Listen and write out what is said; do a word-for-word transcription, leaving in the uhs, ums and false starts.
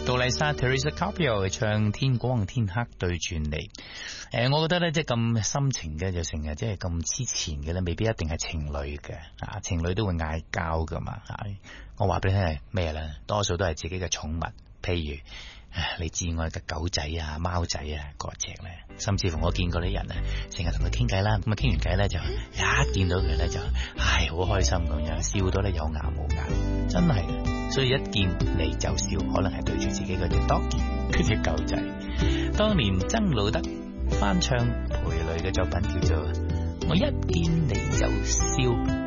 杜麗莎 Teresa Carpio 唱天光天黑對住你。誒、呃，我覺得咧，即係咁深情嘅，就成日即係咁痴纏嘅咧，未必一定係情侶嘅啊，情侶都會嗌交噶嘛啊！我話俾你聽係咩咧？多數都係自己嘅寵物，譬如你至愛嘅狗仔啊、貓仔啊嗰隻咧，甚至乎我見過啲人啊，成日同佢傾偈啦，咁啊傾完偈咧就一見到佢咧就唉好開心咁樣，笑到咧有牙冇牙，真係。所以一見你就笑，可能係對住自己嗰隻 doggy 嗰隻狗仔。當年曾路德翻唱裴蕾嘅作品叫做《我一見你就笑》。